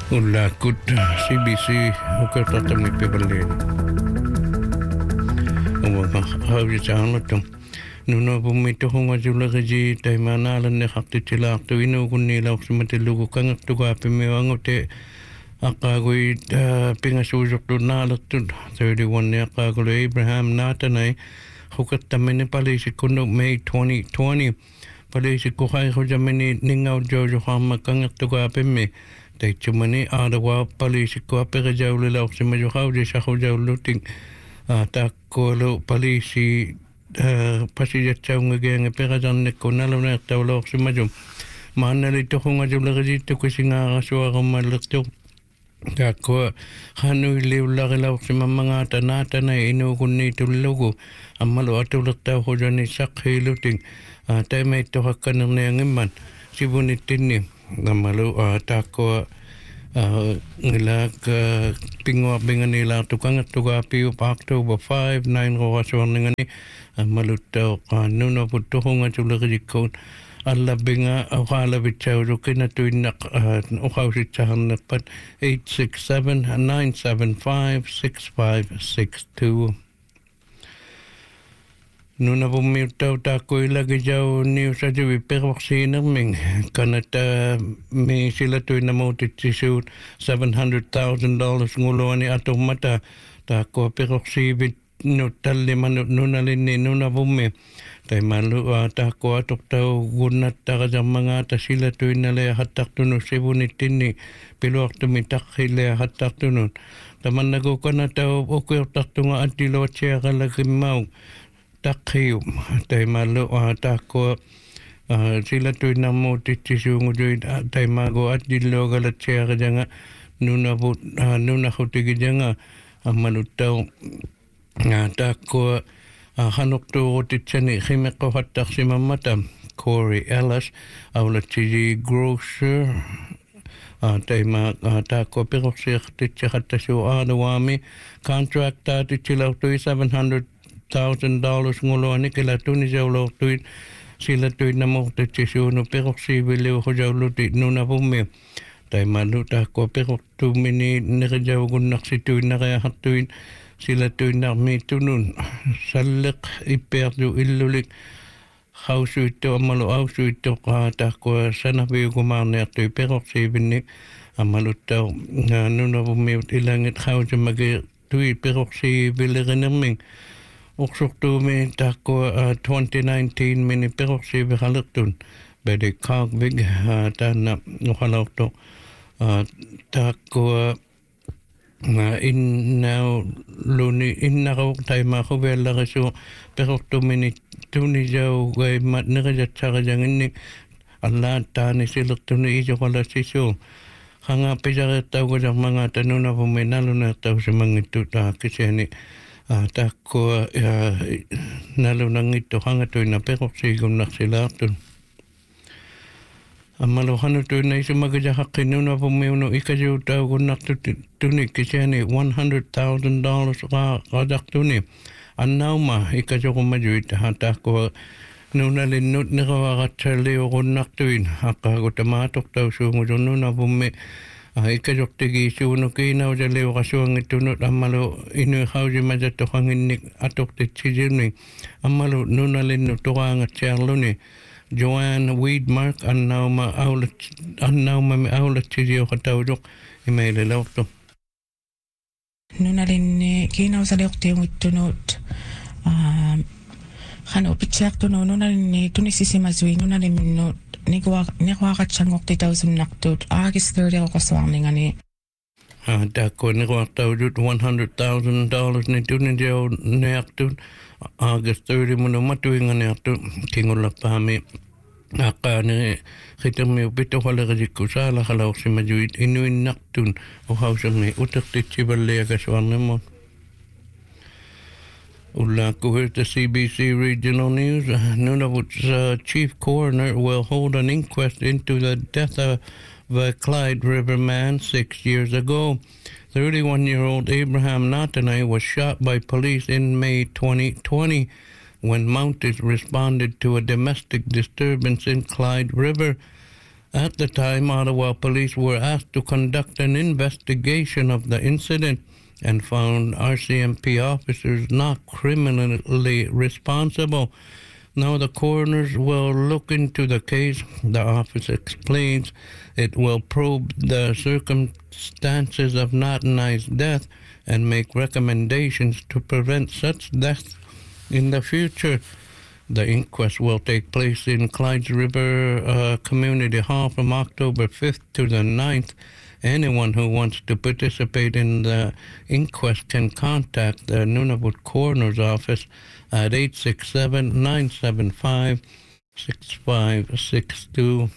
Ulakut CBC ukatatamni pebalen. Uwa hawi saanatum. Nuno bumito hunga julagaji taimana ne hakti tilaktu inu kunni lauksimati lugu kangaktu kapi mewangote akagui pingasujuktu nalattu 31 ne akagulu Abraham natanai hukatamini palisi kunu May 2020 palisi kuhai hujamini ningau jojo hama kangaktu kapi me tai chumani adawa palisi kuapi gajauli lauksima juhauji shahujauluting takolo palisi pasijatsaunga genga perajanne konalona tawlauksima jum maanali tohunga julagajittu kusinga rasuagamalaktu Kakua hanui liularilausima mangata natana inu kunni tullugu ammalu atulakta hujani sakhiluting taimai tohakkanerne angimman sibunittinni ammalu takua ngilak pingwa binganila tukanga tugapi October 5 9 roasuarningani ammalu tau nuna putuhunga tulagajikkoon alla binga awala bichaw rukina tuinak ukhawsitsahannapat 867-975-6562 Nuna bumiutaw takoy lagi jaw niyo sa jawi perwaksinang ming kanata may sila tuy namutit sisut $700,000 nguluan ni atong mata tako perwaksibit no taliman nuna lini nuna bumi tay malu tako atok tau gunat takajang mga tasila tuy nalaya hatak tunun sibunitin ni piluak tumitak hilaya hatak tunun taman nagukan na tau ukyo tak tunga at dilo at siya kalagimaw takhiyo tay malu tako sila tuy namutit sisungo tuy tay mago at dilo galat siya kajanga nuna hutigi janga malu tau tako hanok tu titsani khimeko hatak si mamata Corey Ellis awla tiji grocer taima tako piroksik titsakata su adawami contract titsilaw tu $700,000 nguloni kila tuni jawlaw tu sila tu namok titsisu no piroksi biliw hujawluti nuna bumi taima lu tako pirok tu mini nirajaw gunak si tu nakayahatuin sila tuy nakmi tunun salik iperdu illulik hausu ito amalu hausu ito tako sana biyo kumarni at tuy perok sibini amalu tau nuna bumiut ilangit hausu magi tuy perok sibili rinaming uksuk tumi tako 2019 mini perok sibi haliktun bedi kagvig tana ukalaw to tako in now luni in nakaw tayo makawela kaso pero 2 minutes tuni jaw gay mat nakajat ini Allah tani silak tuni ijo kala siso hanga pijak tau ko jak mga tanuna pumenalo na tau sa mga ito kasi ni tako nalo nang ito hanga to na pero sigum naksilakton Amaluhan ito na isa magajahakin nuna pumiuno ikajiw tao kunak tunik kisyan $100,000 kadak tuni. Anaw ma ikajiw kumajuit hata ko nuna linut na kawakat sa leo kunak tuin. Haka ko tamatok tao sumudun nuna pumi ikajiw tigi suno kinaw sa leo kasuang itunot amalu inuhaw si majatokang inik atok titsijin amalu nuna linut tukangat siya luni. Joanne Weedmark annaw ma aulat siyo katawdok imaililawto. Nunalin kinaw sa liok tiyong itunot. Kano pitsak tuno nunalin tunisisimaswi nunalin minut. Nikwakat siyang 50,000 naktot. August 30 ako kaswang nga ni. Dako nikwak tawdot $100,000 ni tunindiyaw niyaktot. August 30 muna matuwing nga niyaktot. Kingulak pami. Ni kita may upito kalagajik ko sa alakalaw si majuit inuin naktun o hausa may utak titsibali agaswaan naman. Ula ko heard the CBC Regional News. Nunavut's chief coroner will hold an inquest into the death of a Clyde River man 6 years ago. 31-year-old Abraham Natanai was shot by police in May 2020 when Mounties responded to a domestic disturbance in Clyde River. At the time, Ottawa police were asked to conduct an investigation of the incident and found RCMP officers not criminally responsible. Now the coroners will look into the case. The office explains it will probe the circumstances of Natanai's death and make recommendations to prevent such deaths in the future. The inquest will take place in Clydes River Community Hall from October 5th to the 9th. Anyone who wants to participate in the inquest can contact the Nunavut Coroner's Office at 867-975-6562.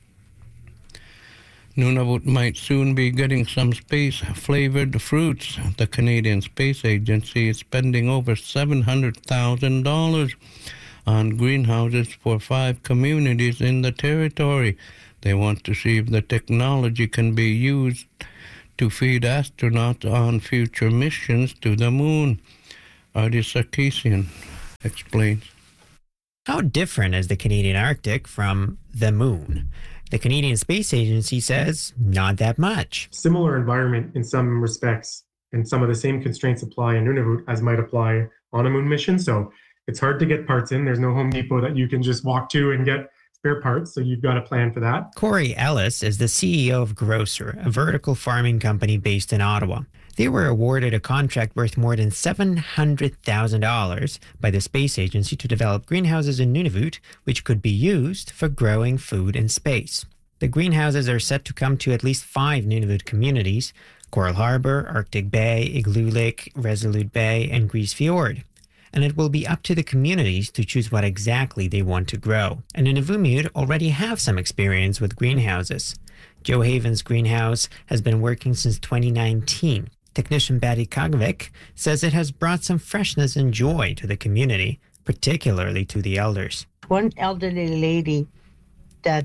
Nunavut might soon be getting some space-flavored fruits. The Canadian Space Agency is spending over $700,000 on greenhouses for 5 communities in the territory. They want to see if the technology can be used to feed astronauts on future missions to the moon. Artie Sarkisian explains. How different is the Canadian Arctic from the moon? The Canadian Space Agency says not that much. Similar environment in some respects, and some of the same constraints apply in Nunavut as might apply on a moon mission. So it's hard to get parts in. There's no Home Depot that you can just walk to and get spare parts, so you've got to plan for that. Corey Ellis is the CEO of Grocer, a vertical farming company based in Ottawa. They were awarded a contract worth more than $700,000 by the Space Agency to develop greenhouses in Nunavut, which could be used for growing food in space. The greenhouses are set to come to at least 5 Nunavut communities: Coral Harbour, Arctic Bay, Igloo Lake, Resolute Bay, and Grise Fjord. And it will be up to the communities to choose what exactly they want to grow. And Nunavummiut already have some experience with greenhouses. Joe Haven's greenhouse has been working since 2019. Technician Betty Kogvik says it has brought some freshness and joy to the community, particularly to the elders. One elderly lady that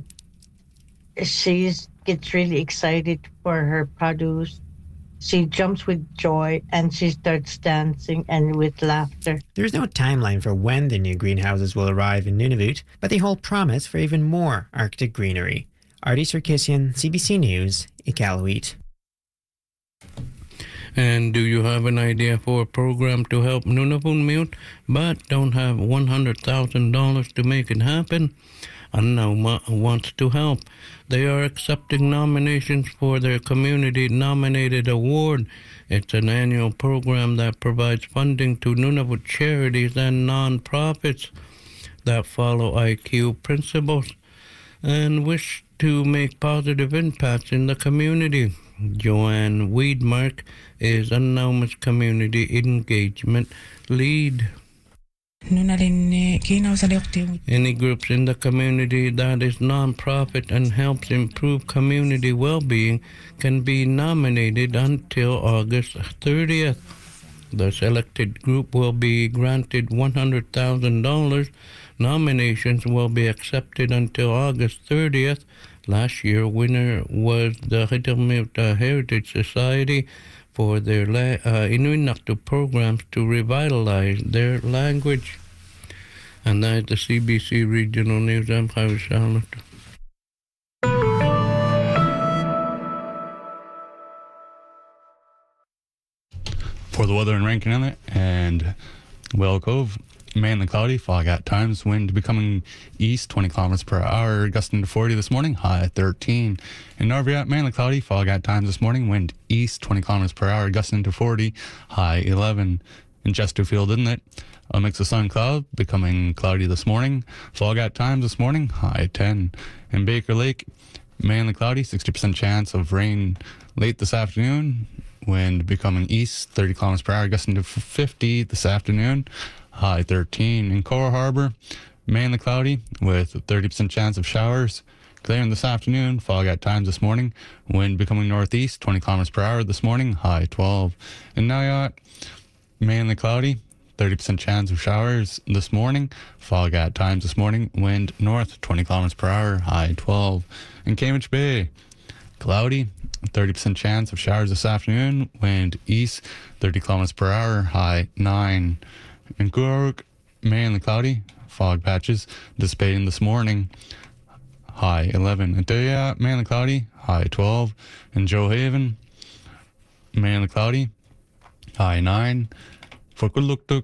gets really excited for her produce. She jumps with joy and she starts dancing and with laughter. There's no timeline for when the new greenhouses will arrive in Nunavut, but they hold promise for even more Arctic greenery. Artie Sarkisian, CBC News, Iqaluit. And do you have an idea for a program to help Nunavummiut but don't have $100,000 to make it happen? Anauma wants to help. They are accepting nominations for their Community Nominated Award. It's an annual program that provides funding to Nunavut charities and non-profits that follow IQ principles and wish to make positive impacts in the community. Joanne Weedmark is Anauma's community engagement lead. Any groups in the community that is non-profit and helps improve community well-being can be nominated until August 30th. The selected group will be granted $100,000. Nominations will be accepted until August 30th. Last year, winner was the Hiddelmute Heritage Society for their Inuit programs to revitalize their language. And that is the CBC Regional News. I'm Javi Charlotte. For the weather in Rankin Inlet and Whale Cove, mainly cloudy, fog at times, wind becoming east 20 kilometers per hour, gusting to 40 this morning, high at 13. In Narviat, mainly cloudy, fog at times this morning, wind east 20 kilometers per hour, gusting to 40, high 11. In Chesterfield Inlet, a mix of sun cloud, becoming cloudy this morning, fog at times this morning, high 10. In Baker Lake, mainly cloudy, 60% chance of rain late this afternoon, wind becoming east 30 kilometers per hour, gusting to 50 this afternoon, high 13. In Coral Harbour, mainly cloudy with a 30% chance of showers. Clearing this afternoon, fog at times this morning. Wind becoming northeast, 20 kilometers per hour this morning, high 12. In Nauyot, mainly cloudy, 30% chance of showers this morning. Fog at times this morning. Wind north, 20 kilometers per hour, high 12. In Cambridge Bay, cloudy, 30% chance of showers this afternoon. Wind east, 30 kilometers per hour, high 9. In Coorg, mainly cloudy, fog patches dissipating this morning, high 11. Atea, mainly cloudy, high 12. In Joe Haven, mainly cloudy, high 9. For Kuluktuk,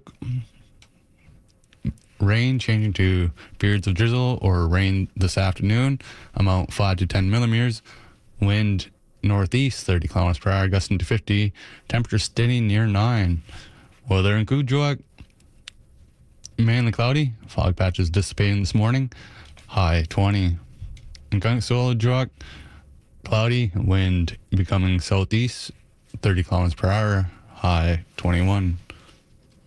rain changing to periods of drizzle or rain this afternoon, amount 5 to 10 millimeters. Wind northeast 30 kilometers per hour, gusting to 50. Temperature steady near 9. Weather in Kuujjuaq, mainly cloudy. Fog patches dissipating this morning, high 20. In Kanksuoljuaq, cloudy. Wind becoming southeast 30 kilometers per hour, high 21.